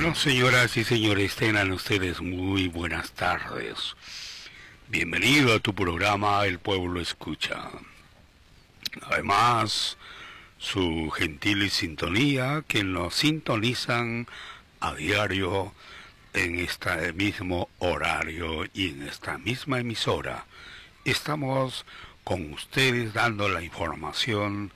Bueno, señoras y señores, tengan ustedes muy buenas tardes. Bienvenido a tu programa El Pueblo Escucha. Además, su gentil sintonía que nos sintonizan a diario en este mismo horario y en esta misma emisora. Estamos con ustedes dando la información,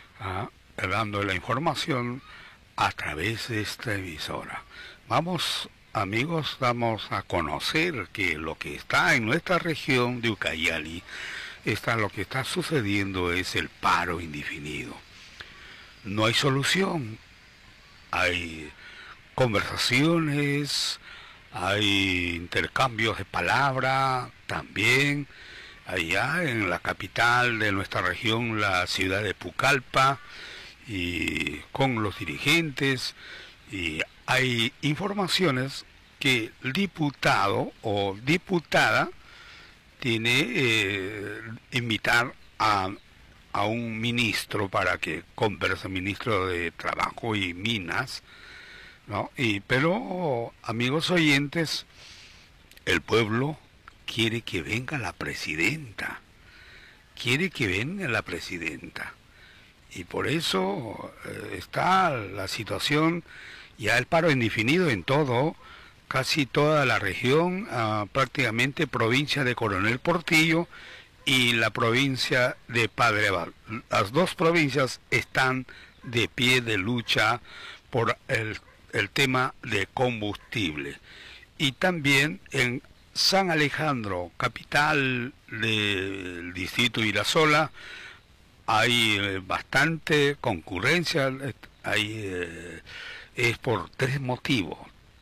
a través de esta emisora. Vamos, amigos, vamos a conocer que lo que está en nuestra región de Ucayali, lo que está sucediendo es el paro indefinido. No hay solución. Hay conversaciones, hay intercambios de palabra también. Allá en la capital de nuestra región, la ciudad de Pucallpa, y con los dirigentes, y hay informaciones que el diputado o diputada tiene invitar a un ministro para que converse, ministro de Trabajo y Minas, ¿no? Pero, amigos oyentes, el pueblo quiere que venga la presidenta, y por eso está la situación, ya el paro indefinido en casi toda la región, prácticamente provincia de Coronel Portillo y la provincia de Padre Abad. Las dos provincias están de pie de lucha por el tema de combustible. Y también en San Alejandro, capital del distrito Irasola, hay bastante concurrencia. Es por tres motivos,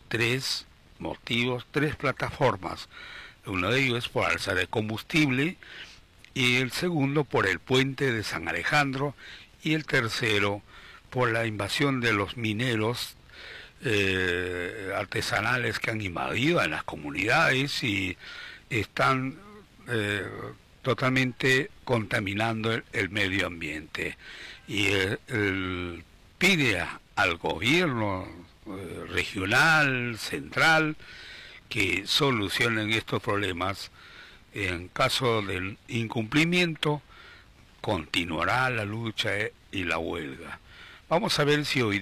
tres plataformas. Uno de ellos es por alza de combustible, y el segundo por el puente de San Alejandro, y el tercero por la invasión de los mineros artesanales que han invadido a las comunidades y están totalmente contaminando el medio ambiente. Y pide al gobierno regional, central, que solucionen estos problemas. En caso del incumplimiento, continuará la lucha y la huelga. Vamos a ver si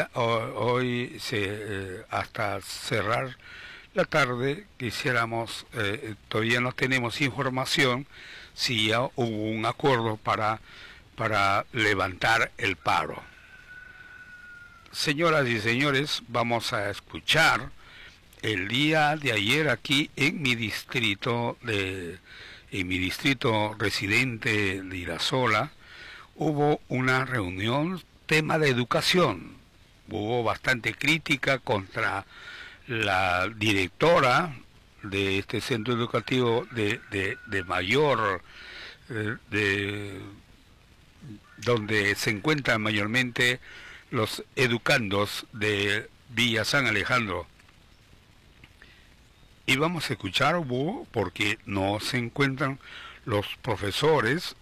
hasta cerrar la tarde, quisiéramos, todavía no tenemos información si ya hubo un acuerdo para levantar el paro. Señoras y señores, vamos a escuchar el día de ayer aquí en mi distrito residente de Irasola. Hubo una reunión, tema de educación. Hubo bastante crítica contra la directora de este centro educativo de mayor, donde se encuentran mayormente los educandos de Villa San Alejandro. Y vamos a escuchar, porque no se encuentran los profesores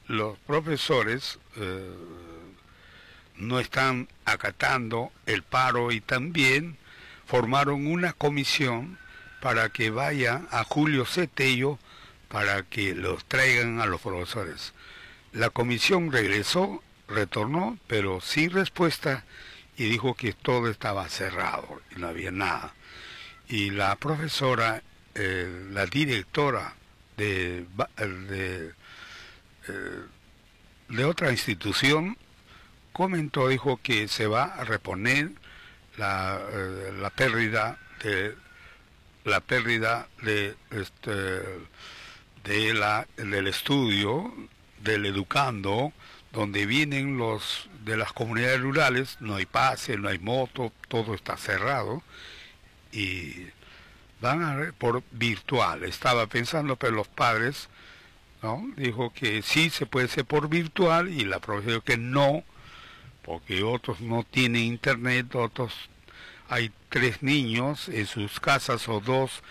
no están acatando el paro, y también formaron una comisión para que vaya a Julio Cetello para que los traigan a los profesores. La comisión retornó, pero sin respuesta, y dijo que todo estaba cerrado y no había nada. Y la profesora, la directora de otra institución, dijo que se va a reponer la pérdida del estudio del educando, donde vienen los de las comunidades rurales. No hay pase, no hay moto, todo está cerrado, y van a ver por virtual. Estaba pensando, pero los padres, ¿no?, dijo que sí se puede hacer por virtual, y la profesora dijo que no, porque otros no tienen internet, hay 3 niños en sus casas o 2